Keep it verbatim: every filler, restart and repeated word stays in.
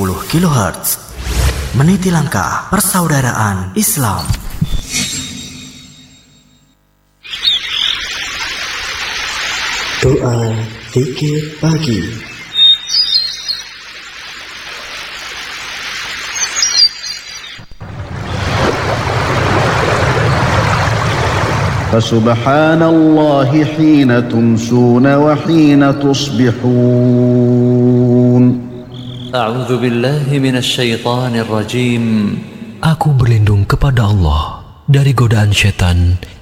sepuluh kilohertz. Meniti langkah persaudaraan Islam. Doa zikir pagi. Fasubhanallahi hina tumsuna wa hina tusbihun. A'udzu billahi minasy syaithanir rajim. Aku berlindung kepada Allah dari godaan syaitan